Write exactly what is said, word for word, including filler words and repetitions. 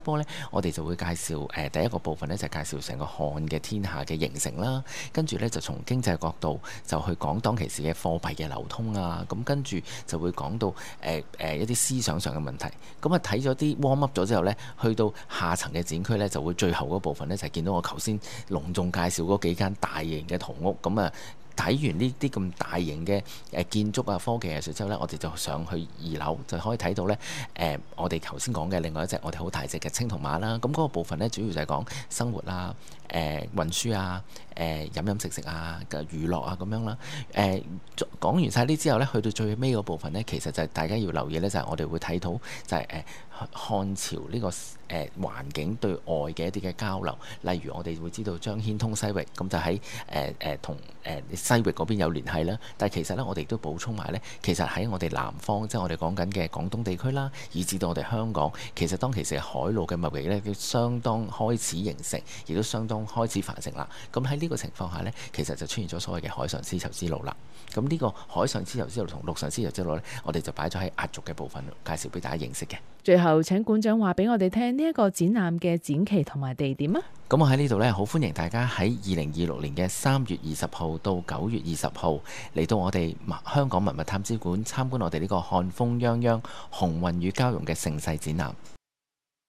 波呢，我哋就會介紹誒、呃、第一個部分呢，就係、介紹成個漢嘅天下嘅形成啦。跟住呢，就從經濟角度就去講當其時嘅貨幣嘅流通啊。咁跟住就會講到誒誒、呃呃、一啲思想上嘅問題。咁啊睇咗啲 warm up 咗之後呢，去到下層嘅展區呢，就會最後嗰部分呢，就係、見到我頭先隆重介紹嗰幾間大型嘅銅屋。咁啊睇完呢啲咁大型嘅誒建築啊、科技藝術之後呢，我哋就上去二樓就可以睇到呢。誒、呃，我哋頭先講嘅另外一隻我哋好大隻嘅青銅馬啦。咁嗰個部分呢，主要就係講生活啦、誒、呃、運輸啊、誒、呃、飲飲食食啊嘅娛樂啊咁樣啦。誒、呃、講完晒呢之後呢，去到最尾嗰部分呢，其實就係大家要留意呢，就係、是、我哋會睇到就係、是、誒、呃、漢朝呢、這個誒、呃、環境對外嘅一啲嘅交流。例如我哋會知道張騫通西域，咁就喺誒誒同誒西域嗰邊有聯繫啦。但係其實呢，我哋都補充埋呢，其實喺我哋南方，即係我哋講緊嘅廣東地區啦，以至到我哋香港，其實當其時海路嘅貿易呢，都相當開始形成，亦都相當開始繁盛啦。咁喺呢個情況下呢，其實就出現咗所謂嘅海上絲綢之路啦。咁呢個海上絲綢之路同陸上絲綢之路呢，我哋就擺咗喺壓軸嘅部分介紹俾大家認識嘅。 最後請館長話俾我哋聽呢一個展覽嘅展期同埋地點啊。 咁我喺呢度呢，好歡迎大家喺二零二六年嘅三月二十號到九月二十號嚟到我哋香港文物探知館參觀我哋呢個漢風泱泱鴻運與交融嘅盛世展覽。